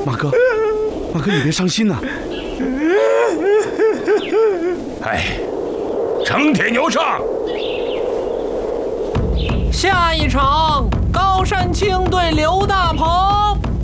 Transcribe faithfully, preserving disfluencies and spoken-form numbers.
马哥，马哥，你别伤心呐。 哎，成铁牛上。 下一场，高山青对刘大